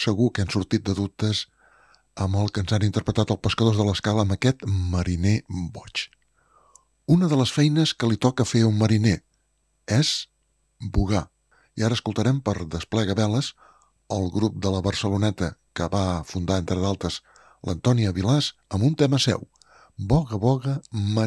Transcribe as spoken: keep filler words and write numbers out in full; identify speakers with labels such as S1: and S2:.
S1: segur que han sortit de dubtes amb el que ens han interpretat els pescadors de l'Escala amb aquest mariner boig. Una de les feines que li toca fer a un mariner és bugar. I ara escoltarem per Desplega Veles el grup de la Barceloneta que va fundar, entre d'altres, l'Antònia Vilàs, amb un tema seu. Boga, boga, mariner.